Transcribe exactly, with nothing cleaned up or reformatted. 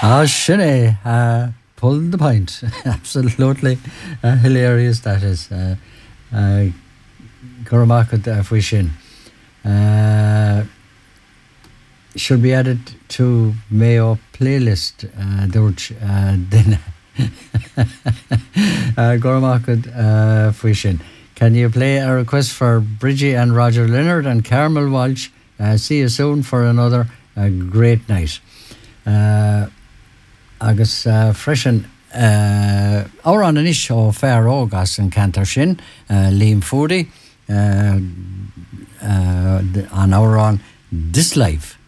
Ah, Shine, uh, pulled the point. Absolutely uh, hilarious that is. Uh, uh, Gurmakad uh, Fwishin. Uh, should be added to Mayo playlist. Uh, Dorch, uh, then uh, Gurmakad uh, Fwishin. Can you play a request for Bridgie and Roger Leonard and Carmel Walsh? Uh, see you soon for another uh, great night. Uh, agus uh, freisin uh, ára an inis ó fear ógas an cantar sin uh, Liam Fody uh, uh, an árán This Life